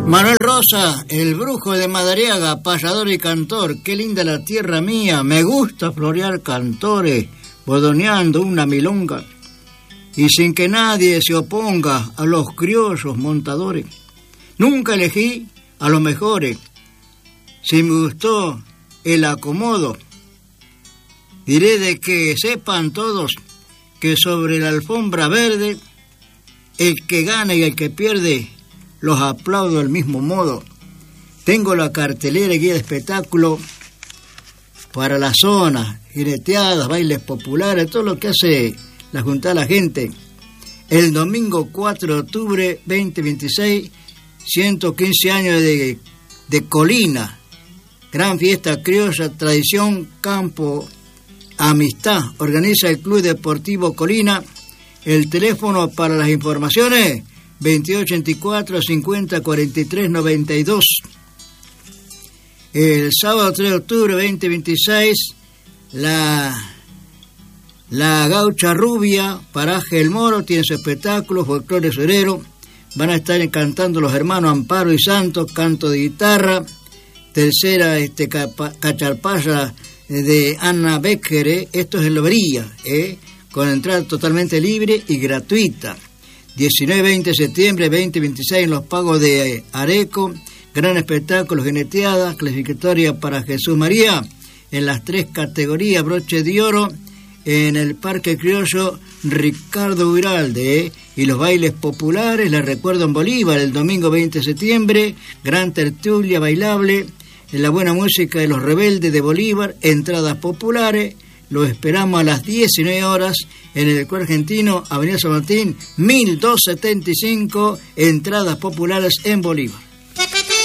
Manuel Rosa, el brujo de Madariaga, payador y cantor. Qué linda la tierra mía, me gusta florear cantores, bordoneando una milonga. Y sin que nadie se oponga a los criollos montadores. Nunca elegí a los mejores. Si me gustó el acomodo, diré de que sepan todos que sobre la alfombra verde, el que gana y el que pierde, los aplaudo del mismo modo. Tengo la cartelera y guía de espectáculo para la zona, jineteadas, bailes populares, todo lo que hace la Junta de la Gente. El domingo 4 de octubre 2026, 115 años de Colina. Gran fiesta criolla, tradición, campo, amistad. Organiza el Club Deportivo Colina. El teléfono para las informaciones, 2284 50 43 92. El sábado 3 de octubre 2026, la Gaucha Rubia, Paraje El Moro, tiene su espectáculo, folclore surero. Van a estar cantando los hermanos Amparo y Santos, canto de guitarra. Tercera, cacharpaya de Ana Becker, esto es en Lobería, con entrada totalmente libre y gratuita. 19-20 de septiembre 2026 en los Pagos de Areco, gran espectáculo, jineteada, clasificatoria para Jesús María, en las 3 categorías, broche de oro, en el Parque Criollo Ricardo Uralde, y los bailes populares, les recuerdo en Bolívar, el domingo 20 de septiembre, gran tertulia bailable, en la buena música de los Rebeldes de Bolívar, entradas populares. Lo esperamos a las 19 horas en el Club Argentino, Avenida San Martín, 1275, entradas populares en Bolívar.